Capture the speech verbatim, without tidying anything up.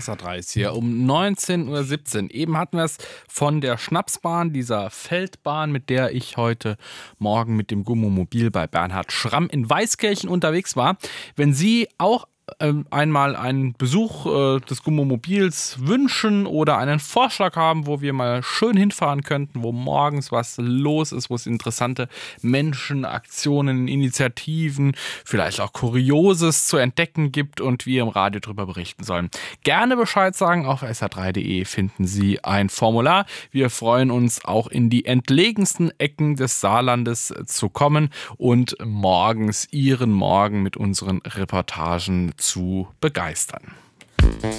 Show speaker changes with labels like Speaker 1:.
Speaker 1: S R drei ist hier um neunzehn Uhr siebzehn. Eben hatten wir es von der Schnapsbahn, dieser Feldbahn, mit der ich heute Morgen mit dem Gummomobil bei Bernhard Schramm in Weißkirchen unterwegs war. Wenn Sie auch ähm, einmal einen Besuch äh, des Gummomobils wünschen oder einen Vorschlag haben, wo wir mal schön hinfahren könnten, wo morgens was los ist, wo es interessante Menschen, Aktionen, Initiativen, vielleicht auch Kurioses zu entdecken gibt und wir im Radio darüber berichten sollen. Gerne Bescheid sagen, auf s r drei punkt de finden Sie ein Formular. Wir freuen uns auch in die entlegensten Ecken des Saarlandes zu kommen und morgens Ihren Morgen mit unseren Reportagen zu begeistern.